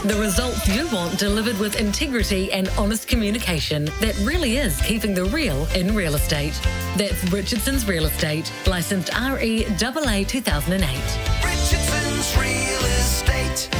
The results you want delivered with integrity and honest communication that really is keeping the real in real estate. That's Richardson's Real Estate, licensed REAA 2008. Richardson's Real Estate.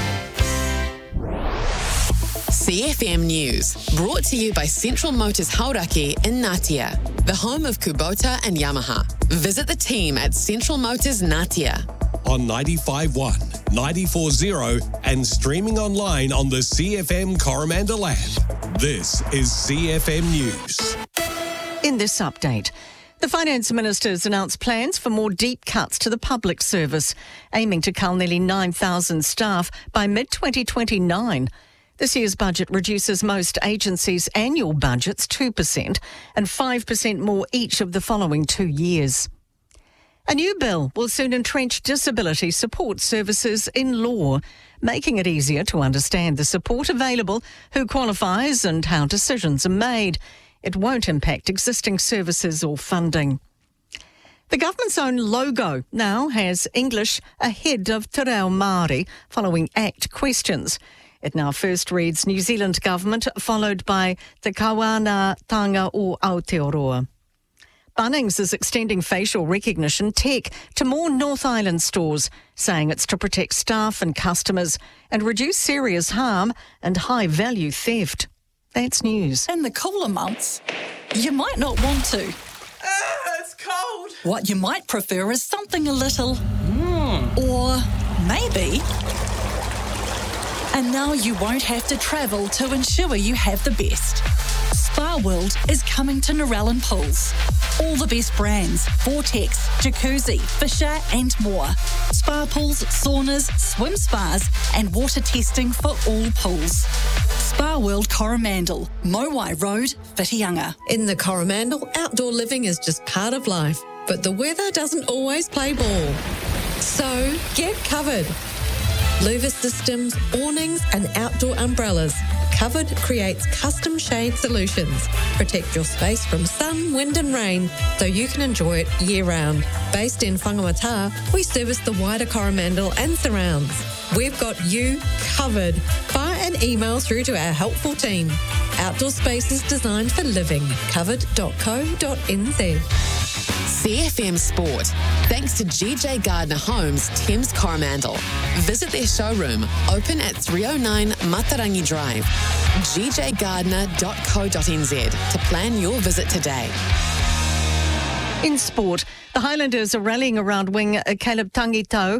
CFM News, brought to you by Central Motors Hauraki in Ngatea, the home of Kubota and Yamaha. Visit the team at Central Motors Ngatea. On 95.1, 94.0 and streaming online on the CFM Coromandel app. This is CFM News. In this update, the Finance Minister's announced plans for more deep cuts to the public service, aiming to cull nearly 9,000 staff by mid-2029. This year's budget reduces most agencies' annual budgets 2% and 5% more each of the following 2 years. A new bill will soon entrench disability support services in law, making it easier to understand the support available, who qualifies and how decisions are made. It won't impact existing services or funding. The government's own logo now has English ahead of Te Reo Māori following ACT questions. It now first reads New Zealand Government, followed by Te Kawanatanga o Aotearoa. Bunnings is extending facial recognition tech to more North Island stores, saying it's to protect staff and customers and reduce serious harm and high-value theft. That's news. In the cooler months, you might not want to. It's cold. What you might prefer is something a little... Or maybe... And now you won't have to travel to ensure you have the best. Spa World is coming to Narellan Pools. All the best brands, Vortex, Jacuzzi, Fisher and more. Spa pools, saunas, swim spas and water testing for all pools. Spa World Coromandel, Mowai Road, Whitianga. In the Coromandel, outdoor living is just part of life, but the weather doesn't always play ball. So get covered. Louver systems, awnings and outdoor umbrellas. Covered creates custom shade solutions. Protect your space from sun, wind and rain so you can enjoy it year-round. Based in Whangamata, we service the wider Coromandel and surrounds. We've got you covered. Fire an email through to our helpful team. Outdoor spaces designed for living. Covered.co.nz. CFM Sport, thanks to GJ Gardner Homes, Thames Coromandel. Visit their showroom, open at 309 Matarangi Drive. gjgardner.co.nz to plan your visit today. In sport, the Highlanders are rallying around wing Caleb Tangitau